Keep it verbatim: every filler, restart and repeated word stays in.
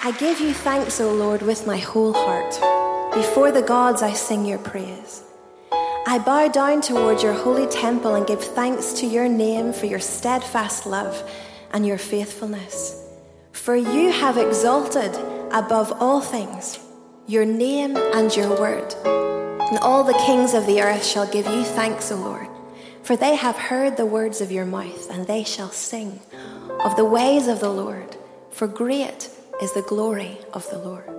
I give you thanks, O Lord, with my whole heart. Before the gods I sing your praise. I bow down toward your holy temple and give thanks to your name for your steadfast love and your faithfulness. For you have exalted above all things your name and your word. And all the kings of the earth shall give you thanks, O Lord, for they have heard the words of your mouth, and they shall sing of the ways of the Lord, for great is the glory of the Lord.